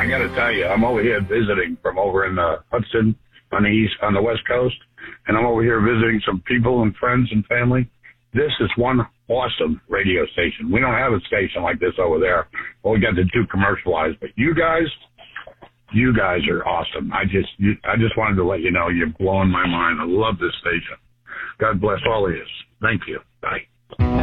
I got to tell you, I'm over here visiting from over in Hudson on the West Coast, and I'm over here visiting some people and friends and family. This is one awesome radio station. We don't have a station like this over there. Well, we got the two commercialized, but you guys are awesome. I just wanted to let you know you're blowing my mind. I love this station. God bless all of you. Thank you. Bye.